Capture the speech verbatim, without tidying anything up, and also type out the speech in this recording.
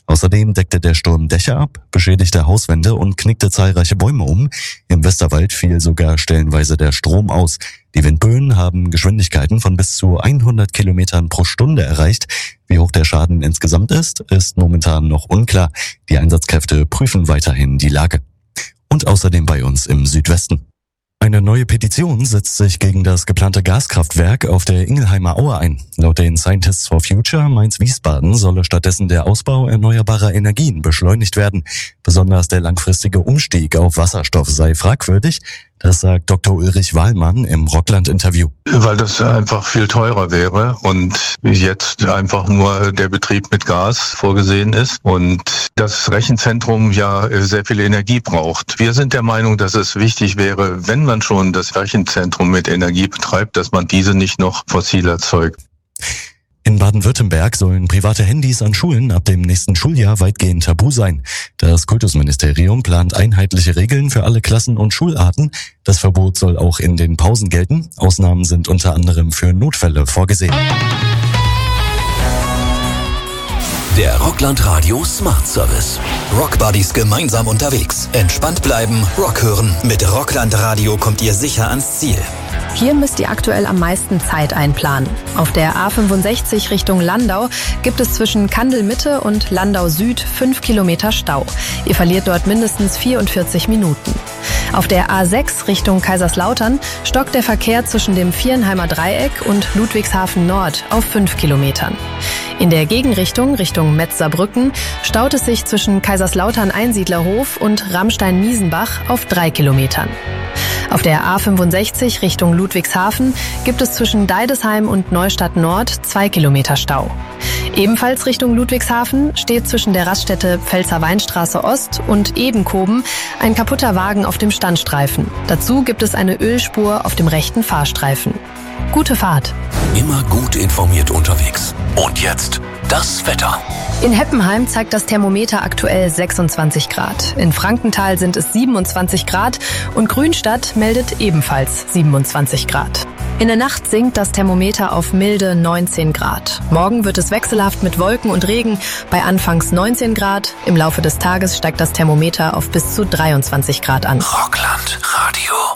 Außerdem deckte der Sturm Dächer ab, beschädigte Hauswände und knickte zahlreiche Bäume um. Im Westerwald fiel sogar stellenweise der Strom aus. Die Windböen haben Geschwindigkeiten von bis zu hundert Kilometern pro Stunde erreicht. Wie hoch der Schaden insgesamt ist, ist momentan noch unklar. Die Einsatzkräfte prüfen weiterhin die Lage. Und außerdem bei uns im Südwesten. Eine neue Petition setzt sich gegen das geplante Gaskraftwerk auf der Ingelheimer Aue ein. Laut den Scientists for Future Mainz-Wiesbaden solle stattdessen der Ausbau erneuerbarer Energien beschleunigt werden. Besonders der langfristige Umstieg auf Wasserstoff sei fragwürdig. Das sagt Doktor Ulrich Wahlmann im Rockland-Interview. Weil das einfach viel teurer wäre und jetzt einfach nur der Betrieb mit Gas vorgesehen ist und das Rechenzentrum ja sehr viel Energie braucht. Wir sind der Meinung, dass es wichtig wäre, wenn man schon das Rechenzentrum mit Energie betreibt, dass man diese nicht noch fossil erzeugt. In Baden-Württemberg sollen private Handys an Schulen ab dem nächsten Schuljahr weitgehend tabu sein. Das Kultusministerium plant einheitliche Regeln für alle Klassen und Schularten. Das Verbot soll auch in den Pausen gelten. Ausnahmen sind unter anderem für Notfälle vorgesehen. Der Rockland Radio Smart Service. Rockbuddies gemeinsam unterwegs. Entspannt bleiben, Rock hören. Mit Rockland Radio kommt ihr sicher ans Ziel. Hier müsst ihr aktuell am meisten Zeit einplanen. Auf der A fünfundsechzig Richtung Landau gibt es zwischen Kandel Mitte und Landau Süd fünf Kilometer Stau. Ihr verliert dort mindestens vierundvierzig Minuten. Auf der A sechs Richtung Kaiserslautern stockt der Verkehr zwischen dem Vierenheimer Dreieck und Ludwigshafen Nord auf fünf Kilometern. In der Gegenrichtung, Richtung Metz-Saarbrücken, staut es sich zwischen Kaiserslautern-Einsiedlerhof und Rammstein-Miesenbach auf drei Kilometern. Auf der A fünfundsechzig Richtung Ludwigshafen gibt es zwischen Deidesheim und Neustadt Nord zwei Kilometer Stau. Ebenfalls Richtung Ludwigshafen steht zwischen der Raststätte Pfälzer Weinstraße Ost und Ebenkoben ein kaputter Wagen auf dem Standstreifen. Dazu gibt es eine Ölspur auf dem rechten Fahrstreifen. Gute Fahrt. Immer gut informiert unterwegs. Und jetzt das Wetter. In Heppenheim zeigt das Thermometer aktuell sechsundzwanzig Grad. In Frankenthal sind es siebenundzwanzig Grad und Grünstadt meldet ebenfalls siebenundzwanzig Grad. In der Nacht sinkt das Thermometer auf milde neunzehn Grad. Morgen wird es wechselhaft mit Wolken und Regen bei anfangs neunzehn Grad. Im Laufe des Tages steigt das Thermometer auf bis zu dreiundzwanzig Grad an. Rockland Radio.